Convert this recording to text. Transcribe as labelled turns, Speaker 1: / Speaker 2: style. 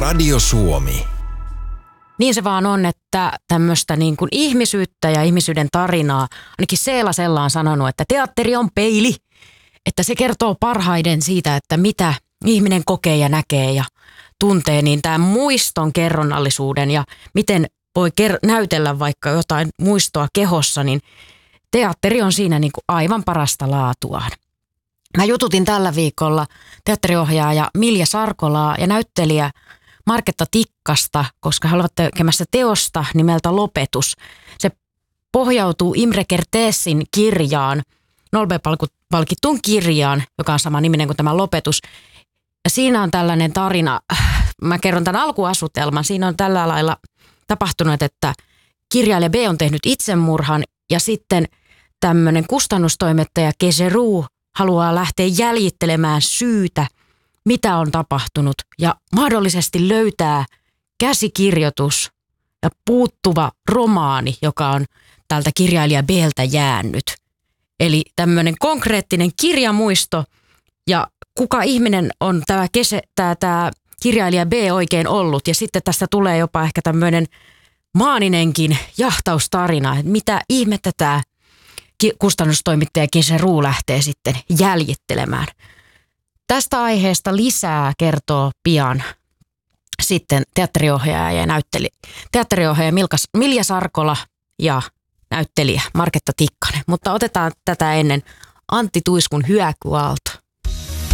Speaker 1: Radio Suomi.
Speaker 2: Niin se vaan on, että tämmöistä niin kuin ihmisyyttä ja ihmisyyden tarinaa, ainakin Seela Sella on sanonut, että teatteri on peili, että se kertoo parhaiden siitä, että mitä ihminen kokee ja näkee ja tuntee, niin tämän muiston kerronnallisuuden ja miten voi näytellä vaikka jotain muistoa kehossa, niin teatteri on siinä niin kuin aivan parasta laatuaan. Mä jututin tällä viikolla teatteriohjaaja Milja Sarkolaa ja näyttelijä Marketta Tikkasta, koska he ovat tekemässä teosta nimeltä Lopetus. Se pohjautuu Imre Kertészin kirjaan, Nobel-palkittuun kirjaan, joka on sama niminen kuin tämä Lopetus. Ja siinä on tällainen tarina, mä kerron tämän alkuasetelman, siinä on tällä lailla tapahtunut, että kirjailija B on tehnyt itsemurhan ja sitten tämmöinen kustannustoimittaja Keseru haluaa lähteä jäljittelemään syytä, mitä on tapahtunut ja mahdollisesti löytää käsikirjoitus ja puuttuva romaani, joka on tältä kirjailija B:ltä jäänyt. Eli tämmöinen konkreettinen kirjamuisto ja kuka ihminen on tämä kirjailija B oikein ollut. Ja sitten tästä tulee jopa ehkä tämmöinen maaninenkin jahtaustarina, että mitä ihmettä tämä kustannustoimittaja Keseru lähtee sitten jäljittelemään. Tästä aiheesta lisää kertoo pian sitten teatteriohjaaja Milja Sarkola ja näyttelijä Marketta Tikkanen. Mutta otetaan tätä ennen Antti Tuiskun Hyökyaalto.